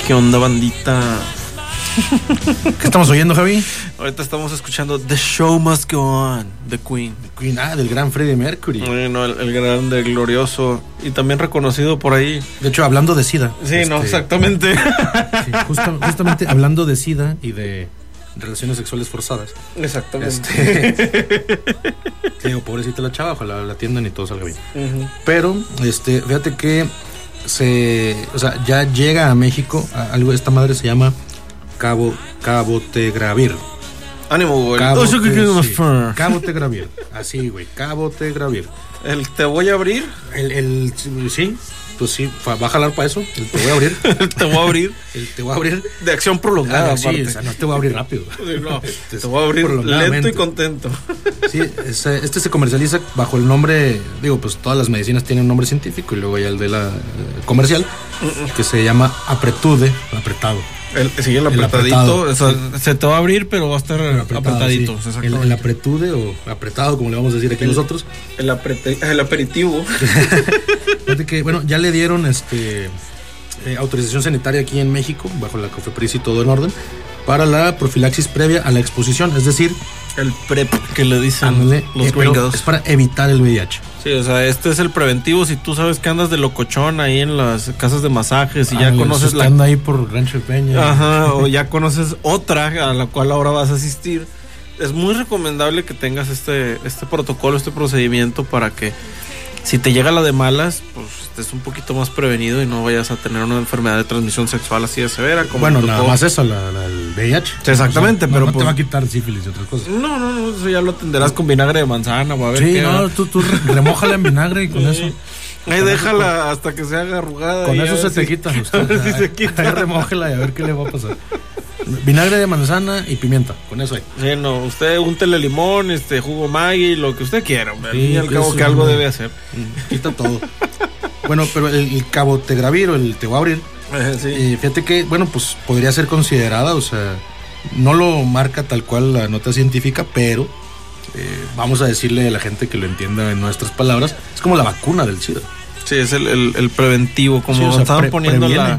¿Qué onda, bandita? ¿Qué estamos oyendo, Javi? Ahorita estamos escuchando The Show Must Go On, de Queen. Del gran Freddie Mercury. Bueno, el grande, glorioso y también reconocido por ahí. De hecho, hablando de SIDA. Sí, no, exactamente. Sí, justamente hablando de SIDA y de relaciones sexuales forzadas. Exactamente. Digo, pobrecita la chava, ojalá la atiendan y todo salga bien. Uh-huh. Pero, fíjate que ya llega a México algo, esta madre se llama Cabotegravir. Ánimo, güey. Cabotegravir. Así, güey. Cabotegravir. ¿El te voy a abrir? Sí. Pues sí, va a jalar para eso. El te voy a abrir. El te voy a abrir. El te voy a abrir. De acción prolongada, sí, o sea, no te voy a abrir rápido. No, te voy a abrir lento y contento. Sí, se comercializa bajo el nombre, pues todas las medicinas tienen un nombre científico y luego ya el de la comercial, que se llama Apretude, apretado. El apretadito, se te va a abrir, pero va a estar apretadito. Sí. El apretude o apretado, como le vamos a decir aquí nosotros. El aperitivo. Fíjate que, ya le dieron autorización sanitaria aquí en México, bajo la COFEPRIS y todo en orden, para la profilaxis previa a la exposición, es decir, el PrEP que le dicen los gringos. Es para evitar el VIH. Sí, o sea, este es el preventivo. Si tú sabes que andas de locochón ahí en las casas de masajes y ya conoces anda ahí por Rancho Peña. Ajá, o ya conoces otra a la cual ahora vas a asistir. Es muy recomendable que tengas este protocolo, este procedimiento para que si te llega la de malas, pues estés un poquito más prevenido y no vayas a tener una enfermedad de transmisión sexual así de severa. Como nada más eso, el VIH. Sí, exactamente, pero no te va a quitar sífilis y otras cosas. No, eso ya lo atenderás con vinagre de manzana o a ver. Sí, tú remójala en vinagre y con eso. Ahí déjala hasta que se haga arrugada. Con eso se te quita. A ver si se quita. Ahí remójala y a ver qué le va a pasar. Vinagre de manzana y pimienta, con eso hay. Sí, usted úntele limón, jugo Maggi, lo que usted quiera. Sí, al cabo que algo debe hacer. Quita todo. Bueno, pero el cabotegravir o el te voy a abrir, sí. Fíjate que, pues podría ser considerada, o sea, no lo marca tal cual la nota científica, pero vamos a decirle a la gente que lo entienda en nuestras palabras, es como la vacuna del SIDA. Sí, es el preventivo, como sí, estaban poniendo la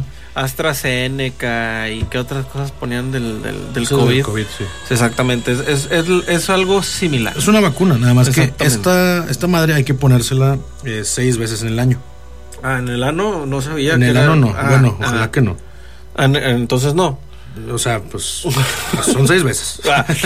AstraZeneca y qué otras cosas ponían del COVID. Del COVID, sí. Exactamente, es algo similar. Es una vacuna, nada más que esta madre hay que ponérsela 6 veces en el año. En el ano no sabía. En el ano no, ojalá que no. Entonces no. O sea, pues son 6 veces.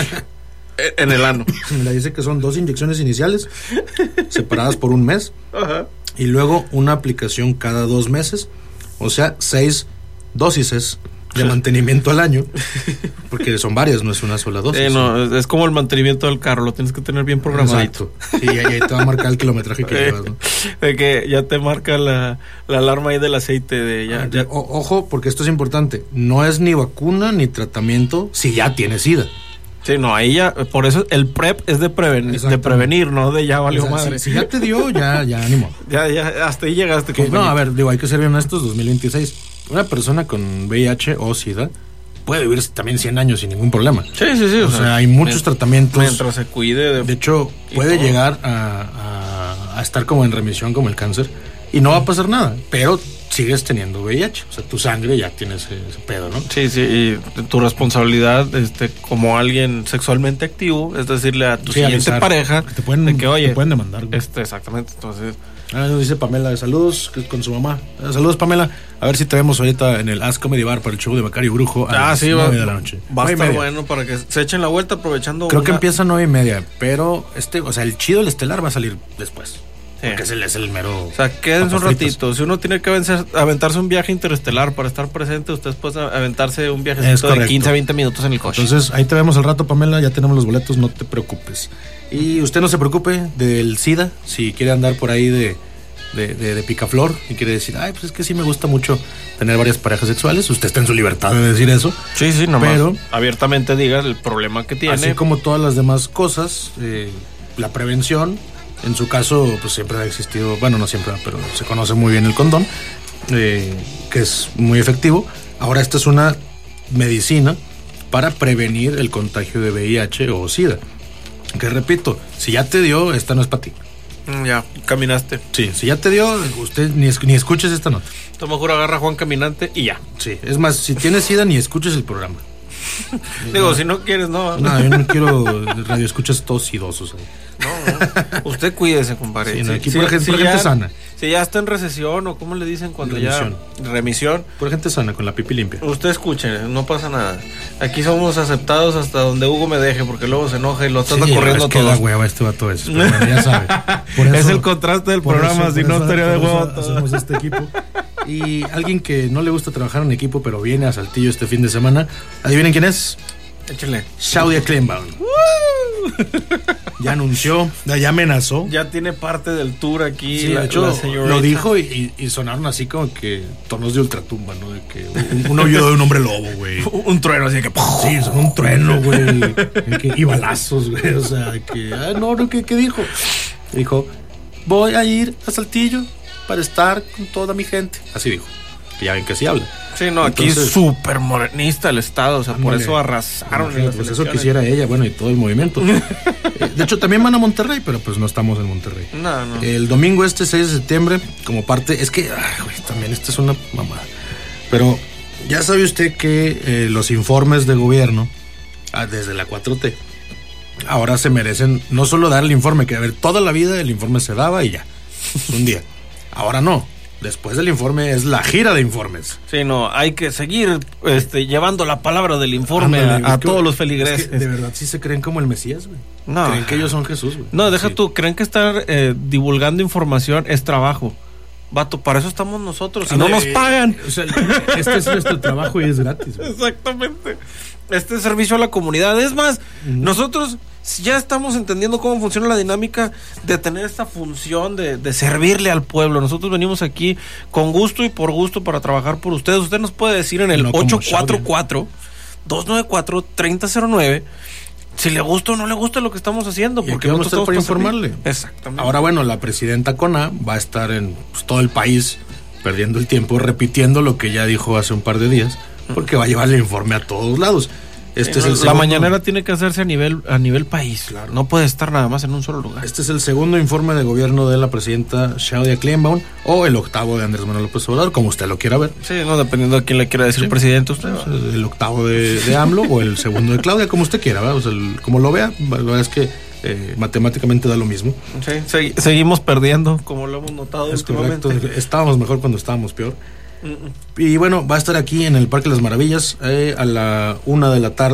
En el ano. Me dice que son 2 inyecciones iniciales separadas por 1 mes. Ajá. Y luego una aplicación cada 2 meses. O sea, 6 dosis de mantenimiento al año, porque son varias, no es una sola dosis. No, es como el mantenimiento del carro, lo tienes que tener bien programadito. Exacto. Sí, ahí te va a marcar el kilometraje que llevas, ¿no? De que ya te marca la alarma ahí del aceite de ya. Ojo, porque esto es importante, no es ni vacuna ni tratamiento si ya tienes SIDA. Sí, no, ahí ya, por eso el PrEP es de prevenir, no de ya valió madre. Si ya te dio, ya ánimo. Ya, hasta ahí llegaste. No, a ver, hay que ser bien honestos, 2026. Una persona con VIH o SIDA puede vivir también 100 años sin ningún problema. Sí. O sea, hay muchos tratamientos. Mientras se cuide. De hecho, puede llegar a estar como en remisión, como el cáncer, y no va a pasar nada, pero sigues teniendo VIH, o sea, tu sangre ya tiene ese pedo, ¿no? Sí, y tu responsabilidad como alguien sexualmente activo es decirle a tu siguiente pareja que te pueden demandar. Exactamente, entonces... Nos dice Pamela, saludos con su mamá. Saludos, Pamela. A ver si te vemos ahorita en el As Comedy Bar para el show de Macario Brujo a las 9 de la noche. Va a estar bueno para que se echen la vuelta aprovechando. Creo que empieza a 9:30, pero el chido, el estelar va a salir después. Sí. Porque es el mero. O sea, quédense un ratito. Si uno tiene que aventarse un viaje interestelar para estar presente, usted puede aventarse un viajecito de 15 a 20 minutos en el coche. Entonces, ahí te vemos al rato, Pamela. Ya tenemos los boletos, no te preocupes. Y usted no se preocupe del SIDA. Si quiere andar por ahí de picaflor y quiere decir, pues es que sí me gusta mucho tener varias parejas sexuales, usted está en su libertad de decir eso. Sí, nomás. Pero abiertamente diga el problema que tiene. Así como todas las demás cosas, la prevención. En su caso, pues siempre ha existido, no siempre, pero se conoce muy bien el condón, que es muy efectivo. Ahora esta es una medicina para prevenir el contagio de VIH o SIDA. Que repito, si ya te dio, esta no es para ti. Ya, caminaste. Sí, si ya te dio, usted ni escuches esta nota. A lo mejor agarra a Juan Caminante y ya. Sí, es más, si tienes SIDA, ni escuches el programa. Digo, si no quieres, no. No, yo no quiero radio escuchas todos sidosos ahí. No. Usted cuídese, compadre. Sí, no, aquí pura gente sana. Si ya está en recesión o ¿cómo le dicen cuando remisión. Ya... Remisión. Pura gente sana, con la pipi limpia. Usted escuche, no pasa nada. Aquí somos aceptados hasta donde Hugo me deje, porque luego se enoja y lo está corriendo todo. Da hueva este vato ese, pero bueno, ya sabe. Por eso, es el contraste del programa, si no estaría de hueva. Hacemos este equipo. Y alguien que no le gusta trabajar en equipo, pero viene a Saltillo este fin de semana, ¿adivinen quién es? Échale. Claudia Kleinbaum. Ya anunció, ya amenazó. Ya tiene parte del tour aquí. Sí, de hecho, lo dijo y sonaron así como que tonos de ultratumba, ¿no? De que un aullido de un hombre lobo, güey. Un trueno, así que... Sí, son un trueno, güey. Y balazos, güey. O sea, que... ¿qué dijo? Dijo, voy a ir a Saltillo para estar con toda mi gente. Así dijo. Que ya ven que así habla. Sí, no, aquí es súper morenista el estado, o sea, por eso arrasaron. Pues eso quisiera ella, bueno, y todo el movimiento. De hecho, también van a Monterrey, pero pues no estamos en Monterrey. No. El domingo 6 de septiembre, como parte, es que, güey, también esta es una mamada. Pero ya sabe usted que los informes de gobierno, desde la 4T, ahora se merecen no solo dar el informe, que a ver, toda la vida el informe se daba y ya, un día. Ahora no. Después del informe es la gira de informes. Sí, no, hay que seguir llevando la palabra del informe a todos los feligreses. Es que de verdad sí se creen como el Mesías, güey. No. Creen que ellos son Jesús, güey. No, deja tú, creen que estar divulgando información es trabajo. Vato, para eso estamos nosotros, si no nos pagan. O sea, este es nuestro trabajo y es gratis, güey. Exactamente. Este es servicio a la comunidad. Es más, nosotros ya estamos entendiendo cómo funciona la dinámica de tener esta función de servirle al pueblo. Nosotros venimos aquí con gusto y por gusto para trabajar por ustedes. Usted nos puede decir en el 844-294-3009 si le gusta o no le gusta lo que estamos haciendo. Porque vamos a estar para informarle. Exactamente. Ahora, bueno, la presidenta CONA va a estar en todo el país perdiendo el tiempo, repitiendo lo que ya dijo hace un par de días, porque va a llevar el informe a todos lados. La mañanera tiene que hacerse a nivel país. Claro. No puede estar nada más en un solo lugar. Este es el segundo informe de gobierno de la presidenta Claudia Kleinbaum, o el octavo de Andrés Manuel López Obrador, como usted lo quiera ver. Sí, no, dependiendo de quién le quiera decir presidente usted. El octavo de AMLO o el segundo de Claudia, como usted quiera, ¿verdad? O sea, como lo vea, la verdad es que matemáticamente da lo mismo. Sí, seguimos perdiendo, como lo hemos notado últimamente. Correcto. Estábamos mejor cuando estábamos peor. Y bueno, va a estar aquí en el Parque de las Maravillas a la 1:00 p.m.